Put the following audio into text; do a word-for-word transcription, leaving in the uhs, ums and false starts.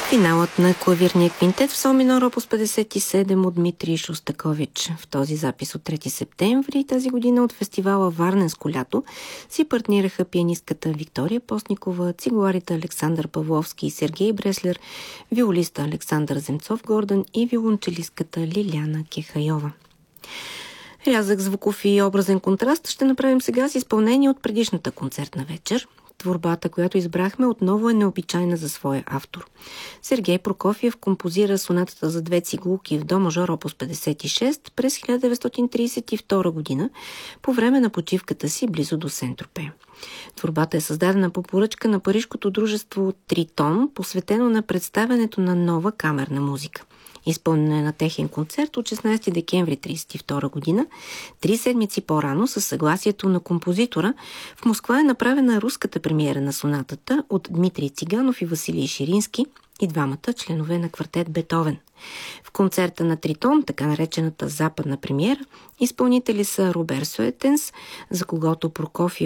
Финалът на клавирния квинтет в сол минор опус петдесет и седем от Дмитрий Шостакович. В този запис от трети септември тази година от фестивала Варненско лято си партнираха пианистката Виктория Постникова, цигуларите Александър Павловски и Сергей Бреслер, виолиста Александър Земцов-Гордан и виолончелистката Лиляна Кехайова. Рязък звуков и образен контраст ще направим сега с изпълнение от предишната концертна вечер. Творбата, която избрахме, отново е необичайна за своя автор. Сергей Прокофиев композира сонатата за две цигулки в до мажор опус петдесет и шест през хиляда деветстотин тридесет и втора година, по време на почивката си близо до Сент-Тропе. Творбата е създадена по поръчка на парижкото дружество Тритон, посветено на представянето на нова камерна музика. Изпълнена на техен концерт от шестнадесети декември тридесет и втора година, три седмици по-рано, със съгласието на композитора, в Москва е направена руската премиера на сонатата от Дмитрий Циганов и Василий Ширински, и двамата членове на квартет Бетовен. В концерта на Тритон, така наречената западна премиера, изпълнители са Робер Суетенс, за когото Прокофиев